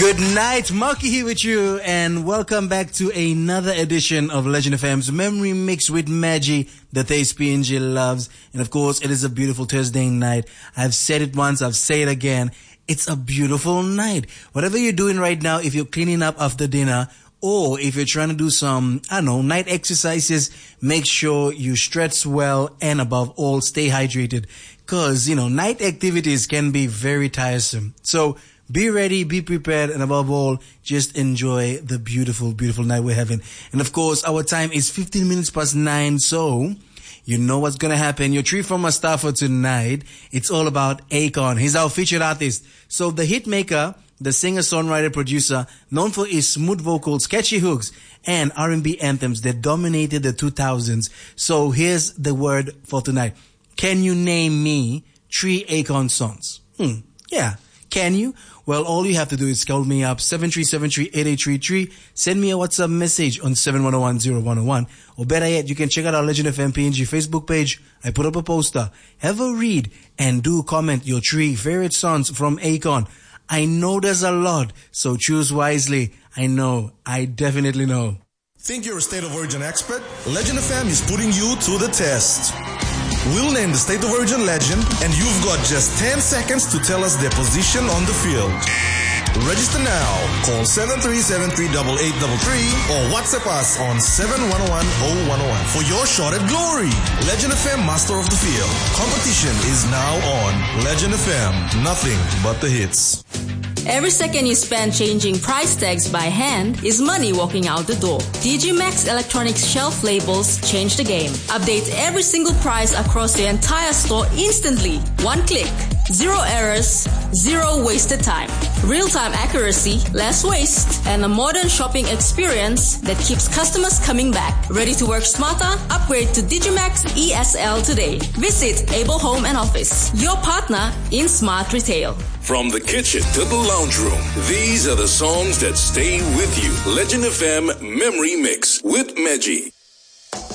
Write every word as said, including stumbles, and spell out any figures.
Good night, Marky here with you, and welcome back to another edition of Legend F M's Memory Mix with Maggie, the taste P N G loves. And of course, it is a beautiful Thursday night. I've said it once, I've said it again. It's a beautiful night. Whatever you're doing right now, if you're cleaning up after dinner, or if you're trying to do some, I don't know, night exercises, make sure you stretch well, and above all, stay hydrated. Cause, you know, night activities can be very tiresome. So, be ready, be prepared, and above all, just enjoy the beautiful, beautiful night we're having. And of course, our time is fifteen minutes past nine, so you know what's gonna happen. Your treat from our star for tonight, it's all about Akon. He's our featured artist. So the hit maker, the singer, songwriter, producer, known for his smooth vocals, catchy hooks, and R and B anthems that dominated the two thousands. So here's the word for tonight. Can you name me three Akon songs? Hmm, yeah. Can you? Well, all you have to do is call me up, seven three seven three, eight eight three three. Send me a WhatsApp message on seven one zero one zero one zero one. Or better yet, you can check out our Legend F M P N G Facebook page. I put up a poster. Have a read and do comment your three favorite songs from Akon. I know there's a lot, so choose wisely. I know. I definitely know. Think you're a State of Origin expert? Legend F M is putting you to the test. We'll name the State of Origin legend, and you've got just ten seconds to tell us their position on the field. Register now. Call seven three seven three, eight eight three three or WhatsApp us on seven one one zero one zero one for your shot at glory. Legend F M Master of the Field. Competition is now on. Legend F M. Nothing but the hits. Every second you spend changing price tags by hand is money walking out the door. Digimax Electronics shelf labels change the game. Update every single price across the entire store instantly. One click. Zero errors, zero wasted time. Real-time accuracy, less waste, and a modern shopping experience that keeps customers coming back. Ready to work smarter? Upgrade to Digimax E S L today. Visit Able Home and Office, your partner in smart retail. From the kitchen to the lounge room, these are the songs that stay with you. Legend F M Memory Mix with Maggie.